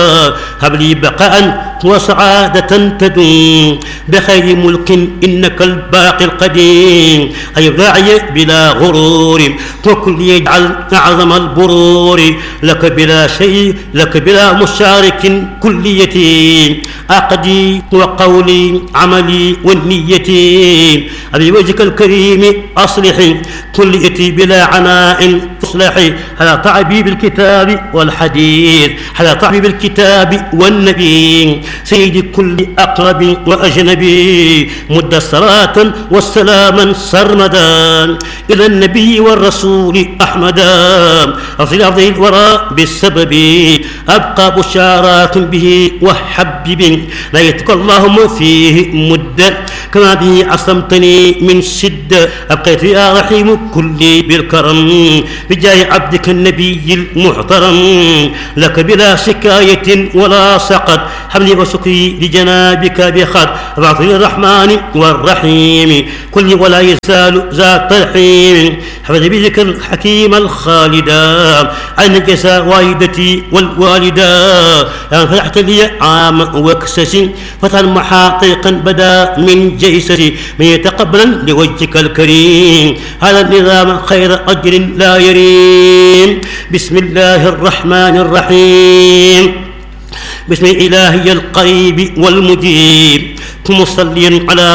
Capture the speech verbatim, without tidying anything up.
هب لي بقاء وسعادة تدوم بخير ملك إنك الباقي القديم أي راعي بلا غرور وكل يجعل أعظم البرور لك بلا شيء لك بلا مشارك كليتي عقدي وقولي عملي والنيتي أبي وجهك الكريم أصلح كليتي بلا عناء تصلحي على تعبي بالكتاب والحديث على تعبي بالكتاب والنبي سيد كل أقرب وأجنبي مد صلاة والسلاما سرمدا إلى النبي والرسول أحمدا أصل أرض الورى بالسبب أبقى بشارات به وحبب ليتك اللهم فيه مد كما به عصمتني من شدة أبقيت يا رحيم كلي بالكرم بجاه عبدك النبي المحترم لك بلا شكاية ولا سقط حملي وشكري لجنابك بخط بعطي الرحمن والرحيم كل ولا يزال ذات الحين حفظ بذكر الحكيم الخالدا عن الجزاء والدتي والوالدا يعني فتحت لي عام وكسسي فتحا محاققا بدا من جيسسي من يتقبلا لوجهك الكريم هذا النظام خير أجر لا يريم بسم الله الرحمن الرحيم بسم إلهي القريب والمجيب مصليا على